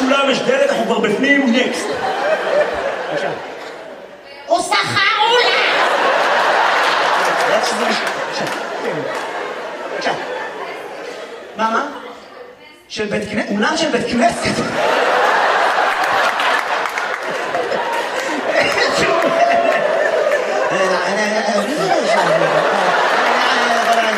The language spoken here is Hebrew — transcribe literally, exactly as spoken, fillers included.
אולם, יש דלת, אנחנו כבר בפנים, נקסט. בבקשה. הוא שכר אולם! בבקשה. מה, מה? של בית כנסת? אולם של בית כנסת?